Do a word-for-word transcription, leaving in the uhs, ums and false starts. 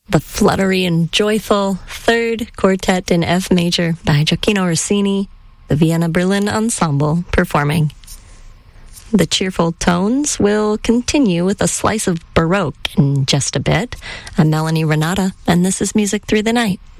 the fluttery and joyful Third Quartet in F Major by Gioacchino Rossini, the Vienna Berlin Ensemble performing. The cheerful tones will continue with a slice of Baroque in just a bit. I'm Melanie Renata, and this is Music Through the Night.